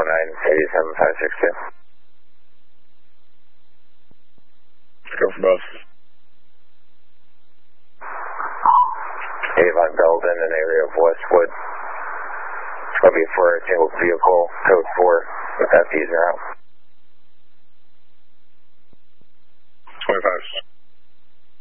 87562. Let's go for both. Avon Belden in area of Westwood. It's going to be for a single vehicle, code 4, with FDs are out. 25.